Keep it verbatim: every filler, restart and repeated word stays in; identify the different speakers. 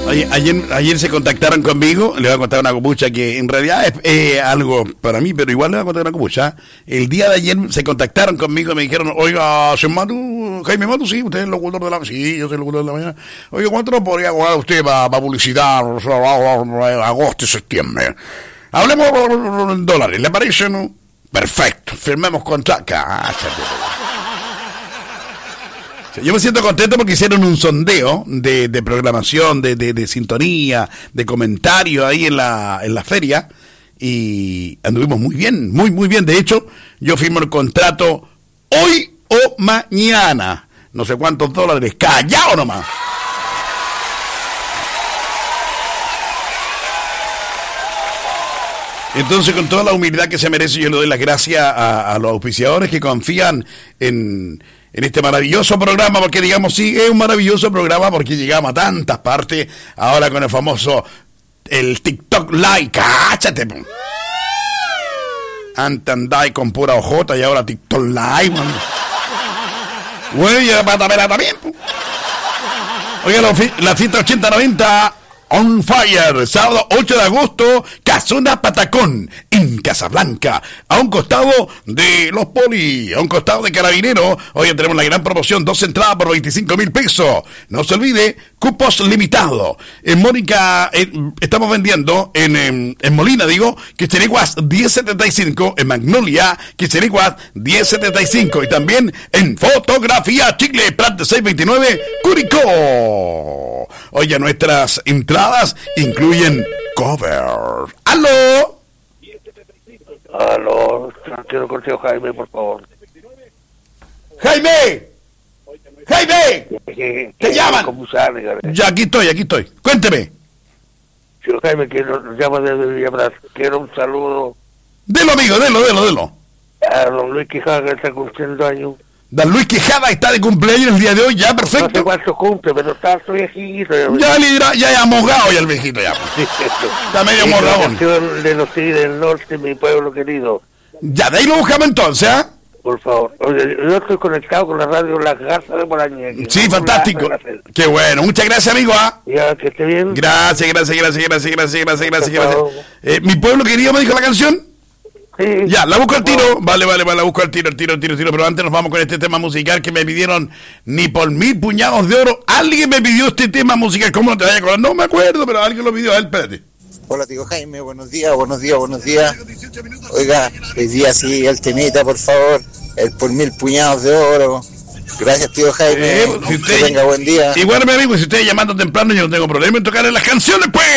Speaker 1: Oye, ayer, ayer se contactaron conmigo, le voy a contar una copucha que en realidad es eh, algo para mí, pero igual le voy a contar una copucha. El día de ayer se contactaron conmigo y me dijeron, oiga, señor Matu, Jaime Matu, sí, usted es el locutor de la... Sí, yo soy el locutor de la mañana. Oiga, ¿cuánto nos podría cobrar usted para pa publicitar agosto y septiembre? Hablemos en dólares, ¿le parece, no? Perfecto, firmemos contrato. Cállate. Yo me siento contento porque hicieron un sondeo de, de programación, de, de, de sintonía, de comentario ahí en la, en la feria y anduvimos muy bien, muy, muy bien. De hecho, yo firmo el contrato hoy o mañana. No sé cuántos dólares, callado nomás. Entonces, con toda la humildad que se merece, yo le doy las gracias a, a los auspiciadores que confían en... en este maravilloso programa, porque digamos, sí, es un maravilloso programa porque llegamos a tantas partes, ahora con el famoso, el TikTok Live, cáchate, antes andáis con pura ojota y ahora TikTok Live, man. Güey, ya patamela también, oiga, la, la fiesta ochenta noventa On Fire, sábado ocho de agosto, Casona Patacón, en Casablanca, a un costado de los Poli, a un costado de Carabineros. Hoy tenemos la gran promoción, dos entradas por veinticinco mil pesos. No se olvide, cupos limitados. En Mónica, eh, estamos vendiendo, en, en, en Molina, digo, Quichericuas diez setenta y cinco, en Magnolia, Quichericuas diez setenta y cinco, y también en Fotografía Chicle, Prat seiscientos veintinueve, Curicó. Oye, nuestras entradas incluyen cover. ¡Aló!
Speaker 2: Aló, quiero consejo Jaime, por favor.
Speaker 1: ¡Jaime! ¡Jaime! ¿Te llaman? Ya, aquí estoy, aquí estoy. Cuénteme.
Speaker 2: Señor Jaime, que nos llama desde Villabras. Quiero un saludo.
Speaker 1: Delo, amigo, delo, delo, delo.
Speaker 2: A don Luis Quijada, que está cumpliendo años.
Speaker 1: Don Luis Quijada está de cumpleaños el día de hoy, ya, perfecto.
Speaker 2: No sé cuánto cumple, pero está viejito.
Speaker 1: Ya le dirá, ya es amogado ya el viejito, ya. Está medio morrabón.
Speaker 2: De los Tigres del Norte, mi pueblo querido.
Speaker 1: Ya, de ahí lo buscamos entonces, ¿ah? ¿eh?
Speaker 2: Por favor. Oye, yo estoy conectado con la radio La Garza de Bolaña.
Speaker 1: Sí, fantástico. Qué bueno. Muchas gracias, amigo, ¿ah?
Speaker 2: ¿eh? Ya, que esté bien.
Speaker 1: Gracias, gracias, gracias, gracias, gracias, gracias, gracias, gracias. Eh, mi pueblo querido, me dijo la canción.
Speaker 2: Sí.
Speaker 1: Ya, la busco al tiro. Vale, vale, vale, la busco al tiro, al tiro, al tiro, al tiro. Pero antes nos vamos con este tema musical que me pidieron ni por mil puñados de oro. Alguien me pidió este tema musical. ¿Cómo no te vayas a acordar? No me acuerdo, pero alguien lo pidió. A él, espérate.
Speaker 3: Hola, tío Jaime, buenos días, buenos días, buenos días. Oiga, hoy día sí, el temita, por favor. El por mil puñados de oro. Gracias, tío Jaime. Eh, si usted, que tenga buen día.
Speaker 1: Igual, mi amigo, si usted llamando temprano, yo no tengo problema en tocarle las canciones, pues.